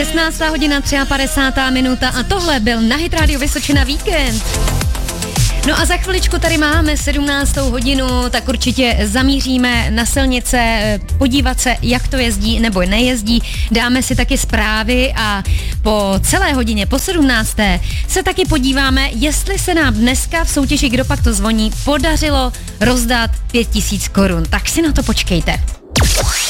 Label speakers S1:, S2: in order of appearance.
S1: 16. hodina 53. minuta a tohle byl na Hit Radio Vysočina víkend. No a za chviličku tady máme 17. hodinu, tak určitě zamíříme na silnice, podívat se, jak to jezdí nebo nejezdí. Dáme si taky zprávy a po celé hodině, po 17. se taky podíváme, jestli se nám dneska v soutěži Kdo pak to zvoní podařilo rozdat 5 000 korun. Tak si na to počkejte.